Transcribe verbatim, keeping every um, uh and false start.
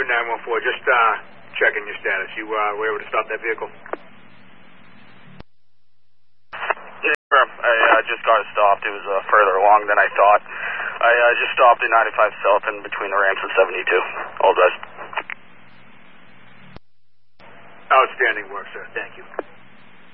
Erie nine one four, just uh, checking your status. You uh, were able to stop that vehicle? Yeah, I uh, just got it stopped. It was uh, further along than I thought. I uh, just stopped in ninety-five South and between the ramps and seventy-two. All the best. Outstanding work, sir. Thank you.